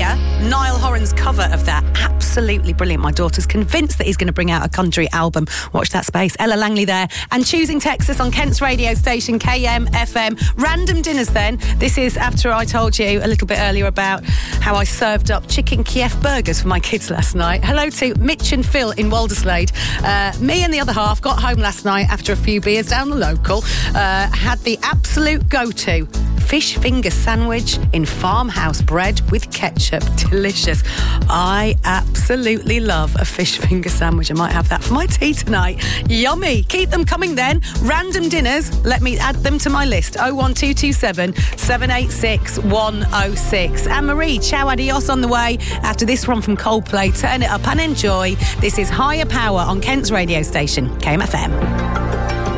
Sia, Niall Horan's cover of that, absolutely brilliant. My daughter's convinced that he's going to bring out a country album. Watch that space. Ella Langley there. And Choosing Texas on Kent's radio station, KMFM. Random dinners then. This is after I told you a little bit earlier about how I served up chicken Kiev burgers for my kids last night. Hello to Mitch and Phil in Walderslade. Me and the other half got home last night after a few beers down the local. Had the absolute go-to fish finger sandwich in farmhouse bread with ketchup. Delicious. I absolutely love a fish finger sandwich. I might have that for my tea tonight. Yummy. Keep them coming then. Random dinners. Let me add them to my list. 01227 786 106. Anne-Marie, ciao adios on the way. After this one from Coldplay, turn it up and enjoy. This is Higher Power on Kent's radio station, KMFM.